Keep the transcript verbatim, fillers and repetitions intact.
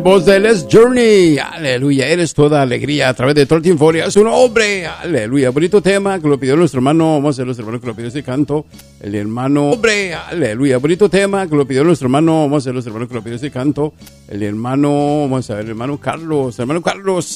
voz de Les Journey. Aleluya, eres toda alegría a través de Tortin Folia. Es un hombre. Aleluya, bonito tema que lo pidió nuestro hermano. Vamos a hacer nuestro hermano que lo pidió ese canto. El hermano. Hombre, aleluya, bonito tema que lo pidió nuestro hermano. Vamos a hacer nuestro hermano que lo pidió ese canto. El hermano. Vamos a ver, el hermano Carlos. Hermano Carlos.